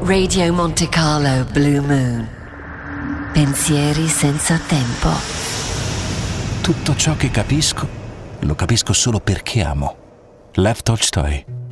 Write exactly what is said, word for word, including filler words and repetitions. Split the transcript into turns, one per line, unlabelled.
Radio Monte Carlo Blue Moon. Pensieri senza tempo.
Tutto ciò che capisco, lo capisco solo perché amo. Lev Tolstoi.